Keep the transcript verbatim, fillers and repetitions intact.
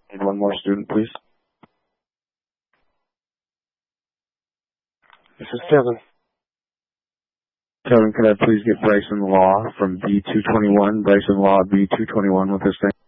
And one more student, please. This is Kevin. Kevin, could I please get Bryson Law from B two twenty-one? Bryson Law, B two twenty-one with this thing.